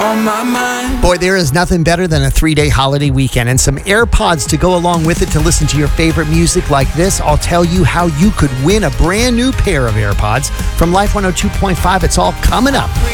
on my mind. Boy, there is nothing better than a 3-day holiday weekend and some AirPods to go along with it to listen to your favorite music like this. I'll tell you how you could win a brand new pair of AirPods from Life 102.5. It's all coming up.